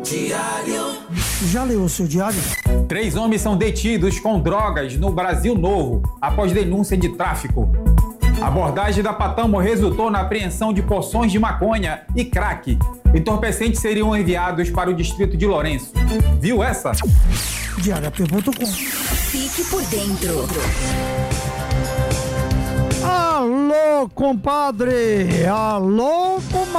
Diário. Já leu o seu diário? 3 homens são detidos com drogas no Brasil Novo, após denúncia de tráfico. A abordagem da Patamo resultou na apreensão de porções de maconha e crack. Entorpecentes seriam enviados para o distrito de Lourenço. Viu essa? Diariap.com. Fique por dentro. Alô, compadre! Alô,